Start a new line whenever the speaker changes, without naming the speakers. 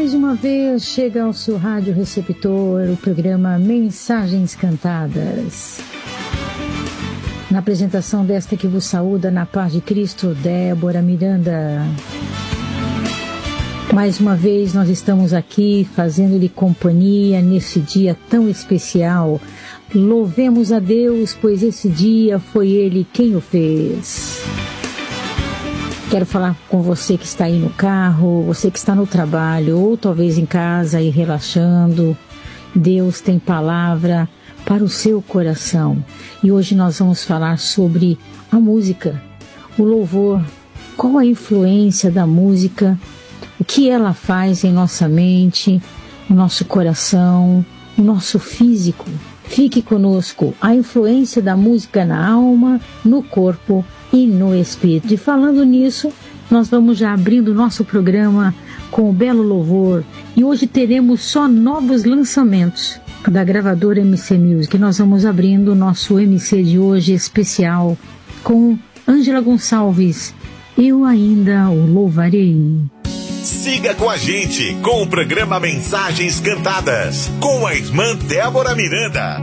Mais uma vez chega ao seu rádio receptor o programa Mensagens Cantadas. Na apresentação desta que vos saúda na paz de Cristo, Débora Miranda. Mais uma vez nós estamos aqui fazendo-lhe companhia nesse dia tão especial. Louvemos a Deus, pois esse dia foi Ele quem o fez. Quero falar com você que está aí no carro, você que está no trabalho, ou talvez em casa e relaxando. Deus tem palavra para o seu coração. E hoje nós vamos falar sobre a música, o louvor. Qual a influência da música, o que ela faz em nossa mente, no nosso coração, no nosso físico. Fique conosco, a influência da música na alma, no corpo e no espírito. E falando nisso, nós vamos já abrindo o nosso programa com o belo louvor. E hoje teremos só novos lançamentos da gravadora MC Music. Nós vamos abrindo o nosso MC de hoje especial com Ângela Gonçalves. Eu ainda o louvarei.
Siga com a gente com o programa Mensagens Cantadas com a irmã Débora Miranda.